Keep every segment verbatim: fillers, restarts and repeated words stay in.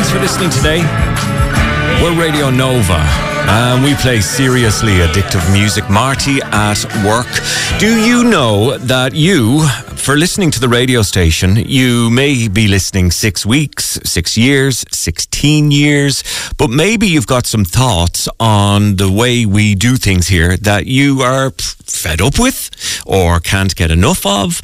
Thanks for listening today. We're Radio Nova, and we play seriously addictive music. Marty at work. Do you know that you, for listening to the radio station, you may be listening six weeks, six years, sixteen years, but maybe you've got some thoughts on the way we do things here that you are fed up with or can't get enough of,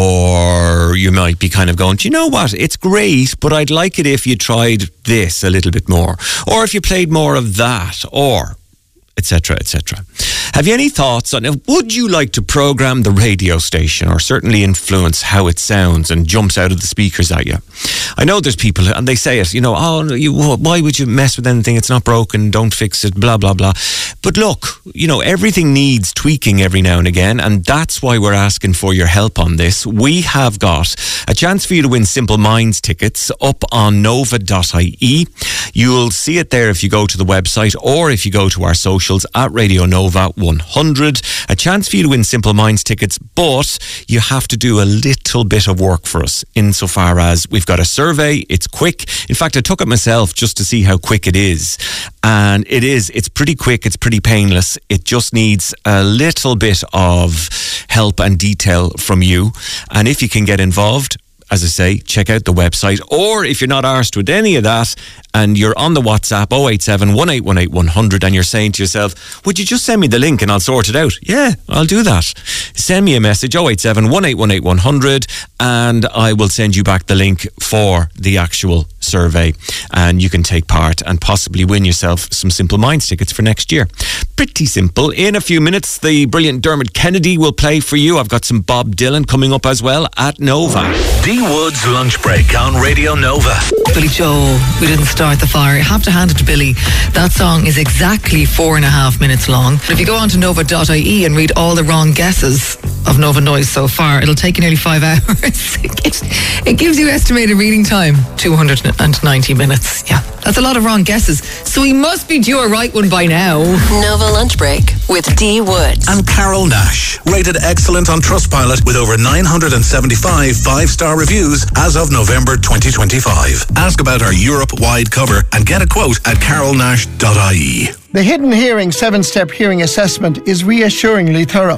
or you might be kind of going, do you know what, it's great, but I'd like it if you tried this a little bit more, or if you played more of that, or etc, et cetera. Have you any thoughts on it? Would you like to program the radio station, or certainly influence how it sounds and jumps out of the speakers at you? I know there's people, and they say it, you know, oh, you, why would you mess with anything? It's not broken, don't fix it, blah, blah, blah. But look, you know, everything needs tweaking every now and again, and that's why we're asking for your help on this. We have got a chance for you to win Simple Minds tickets up on nova dot I E. You'll see it there if you go to the website, or if you go to our socials at Radio Nova one hundred. A chance for you to win Simple Minds tickets, but you have to do a little bit of work for us, insofar as we've got a survey. It's quick. In fact, I took it myself just to see how quick it is. And it is. It's pretty quick. It's pretty painless. It just needs a little bit of help and detail from you. And if you can get involved, as I say, check out the website. Or if you're not arsed with any of that and you're on the WhatsApp oh eight seven, one eight one eight, one hundred and you're saying to yourself, would you just send me the link and I'll sort it out? Yeah, I'll do that. Send me a message, oh eight seven, one eight one eight, one hundred, and I will send you back the link for the actual survey, and you can take part and possibly win yourself some Simple Minds tickets for next year. Pretty simple. In a few minutes, the brilliant Dermot Kennedy will play for you. I've got some Bob Dylan coming up as well at Nova. D Wood's Lunch Break on Radio Nova. Billy Joel, we didn't start the fire. I have to hand it to Billy. That song is exactly four and a half minutes long. If you go on to nova dot I E and read all the wrong guesses of Nova Noise so far, it'll take you nearly five hours. it, it gives you estimated reading time, two hundred ninety minutes. Yeah, that's a lot of wrong guesses. So we must be due a right one by now. Nova Lunch Break with D Woods. And Carol Nash, rated excellent on Trustpilot with over nine hundred seventy-five five-star reviews as of November twenty twenty-five. Ask about our Europe-wide cover and get a quote at carol nash dot I E. The Hidden Hearing seven-step hearing assessment is reassuringly thorough.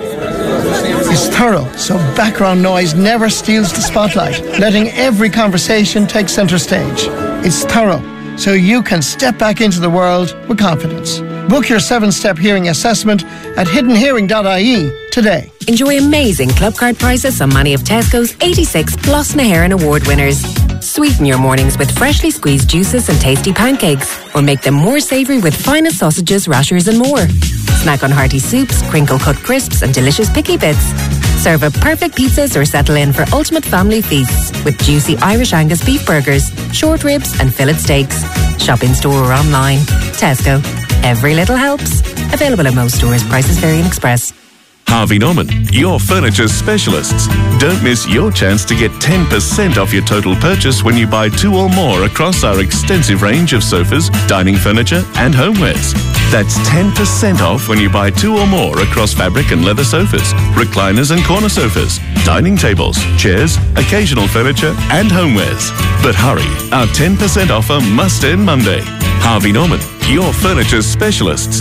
It's thorough, so background noise never steals the spotlight, letting every conversation take centre stage. It's thorough, so you can step back into the world with confidence. Book your seven-step hearing assessment at hidden hearing dot I E today. Enjoy amazing club card prices on many of Tesco's eighty-six plus Naherin Award winners. Sweeten your mornings with freshly squeezed juices and tasty pancakes, or make them more savoury with finest sausages, rashers and more. Snack on hearty soups, crinkle-cut crisps and delicious picky bits. Serve up perfect pizzas or settle in for ultimate family feasts with juicy Irish Angus beef burgers, short ribs and fillet steaks. Shop in store or online. Tesco. Every little helps. Available at most stores. Prices vary in Express. Harvey Norman, your furniture specialists. Don't miss your chance to get ten percent off your total purchase when you buy two or more across our extensive range of sofas, dining furniture and homewares. That's ten percent off when you buy two or more across fabric and leather sofas, recliners and corner sofas, dining tables, chairs, occasional furniture and homewares. But hurry, our ten percent offer must end Monday. Harvey Norman, your furniture specialists.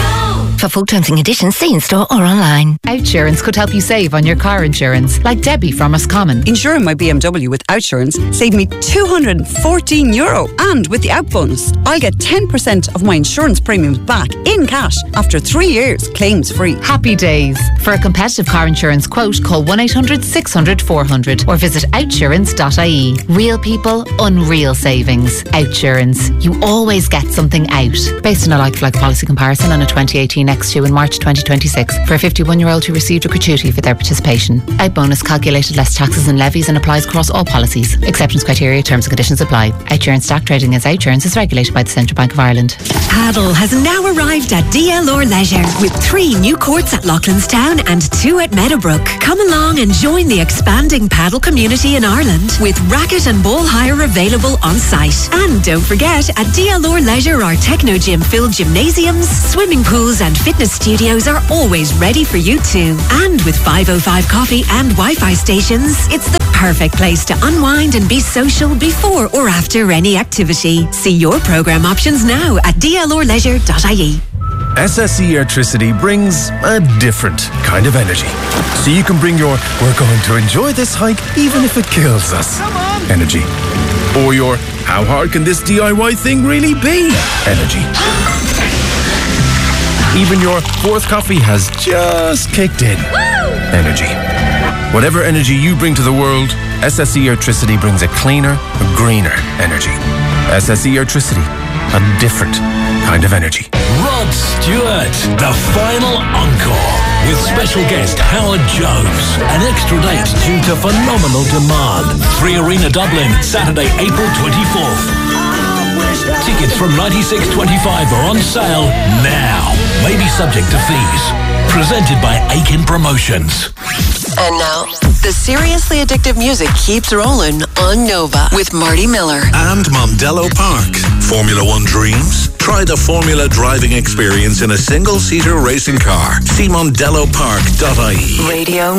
For full terms and conditions, see in store or online. Outsurance could help you save on your car insurance, like Debbie from Roscommon. Insuring my B M W with Outsurance saved me two hundred fourteen euro. And with the Out bonus, I'll get ten percent of my insurance premiums back in cash after three years, claims free. Happy days. For a competitive car insurance quote, call one eight hundred, six hundred, four hundred or visit outsurance dot I E. Real people, unreal savings. Outsurance. You always get something out. Based on a like-for-like policy comparison on a twenty eighteen X two in March twenty twenty-six for a fifty-one-year-old who received a gratuity for their participation. Out bonus calculated less taxes and levies and applies across all policies. Acceptance criteria, terms and conditions apply. Outsurance stock trading as Outsurance is regulated by the Central Bank of Ireland. Paddle has now arrived at D L R Leisure with three new courts at Loughlinstown and two at Meadowbrook. Come along and join the expanding paddle community in Ireland with racket and ball hire available on site. And don't forget, at D L R Leisure, our techno gym filled gymnasiums, swimming pools and fitness studios are always ready for you too. And with five oh five coffee and Wi-Fi stations, it's the perfect place to unwind and be social before or after any activity. See your programme options now at d l r leisure dot i e. S S E Airtricity brings a different kind of energy. So you can bring your "we're going to enjoy this hike even if it kills us" energy. Or your "how hard can this D I Y thing really be" energy. Even your "fourth coffee has just kicked in" energy. Whatever energy you bring to the world, S S E Airtricity brings a cleaner, a greener energy. S S E Airtricity, a different kind of energy. Rod Stewart, the final encore, with special guest Howard Jones. An extra date due to phenomenal demand. Three Arena Dublin, Saturday, April twenty-fourth. Tickets from ninety-six twenty-five are on sale now. Maybe subject to fees. Presented by Aiken Promotions. And now, the seriously addictive music keeps rolling on Nova with Marty Miller. And Mondello Park. Formula One dreams? Try the Formula driving experience in a single-seater racing car. See mondello park dot i e. Radio